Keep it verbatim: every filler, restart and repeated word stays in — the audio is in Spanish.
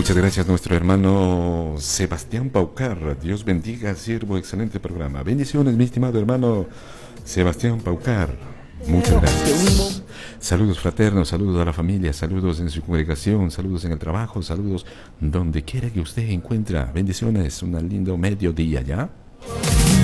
Muchas gracias, nuestro hermano Sebastián Paucar. Dios bendiga, siervo, excelente programa. Bendiciones, mi estimado hermano Sebastián Paucar. Muchas gracias. Saludos fraternos, saludos a la familia, saludos en su congregación, saludos en el trabajo, saludos donde quiera que usted encuentre. Bendiciones, un lindo mediodía, ¿ya?